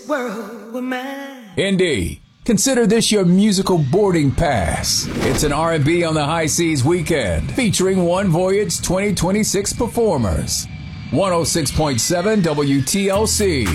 World with mine. Indy, consider this your musical boarding pass. It's an R&B on the High Seas weekend featuring One Voyage 2026 performers. 106.7 WTLC.